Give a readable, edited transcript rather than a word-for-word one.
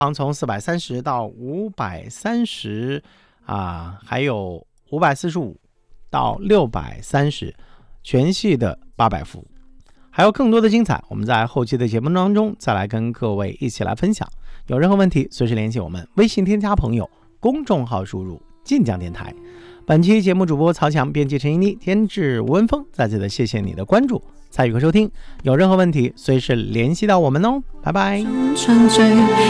从430到530还有545到630，全系的800伏。还有更多的精彩，我们在后期的节目当中再来跟各位一起来分享。有任何问题随时联系我们，微信添加朋友，公众号输入晋江电台。本期节目主播曹强，编辑陈一妮，监制吴文峰，再次的谢谢你的关注、参与和收听。有任何问题随时联系到我们哦，拜拜。